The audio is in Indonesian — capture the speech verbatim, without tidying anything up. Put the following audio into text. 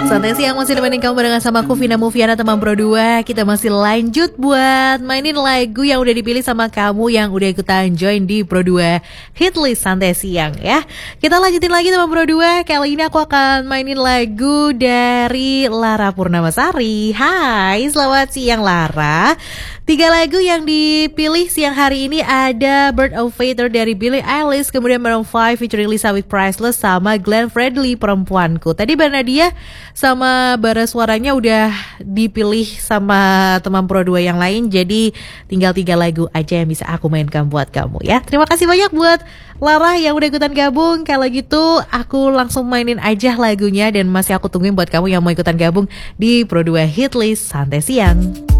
Santai siang masih nemenin kamu barengan sama aku Vina Mufiana teman Pro dua. Kita masih lanjut buat mainin lagu yang udah dipilih sama kamu yang udah ikutan join di Pro dua Hitlist Santai Siang ya. Kita lanjutin lagi teman Pro dua. Kali ini aku akan mainin lagu dari Lara Purnamasari. Hai, selamat siang Lara. Tiga lagu yang dipilih siang hari ini ada Bird of Feather dari Billie Eilish, kemudian Maroon five featuring Lisa with Priceless, sama Glenn Fredly Perempuanku. Tadi Banadia sama bara suaranya udah dipilih sama teman Pro dua yang lain, jadi tinggal tiga lagu aja yang bisa aku mainkan buat kamu ya. Terima kasih banyak buat Lara yang udah ikutan gabung. Kalau gitu aku langsung mainin aja lagunya dan masih aku tungguin buat kamu yang mau ikutan gabung di Pro dua Hitlist Santai Siang.